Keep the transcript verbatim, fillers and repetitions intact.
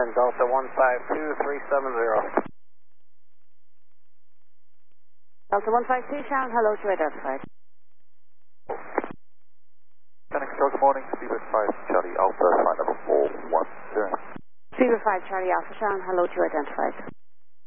then Delta one five two three seven zero. Delta one five two, Sharon, hello to identified. Phoenix, good morning, Fever five Charlie Alpha, flight number four one zero. Fever five Charlie Alpha, Sharon, hello to identified.